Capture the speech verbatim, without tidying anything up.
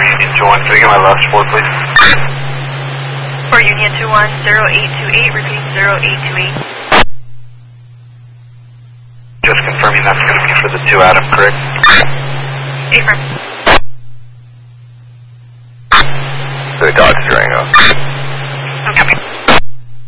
Union two one, can I get my last four, please? For Union two one, zero eight two eight, repeat zero eight two eight. Just confirming that's going to be for the two Adam, correct? Affirm.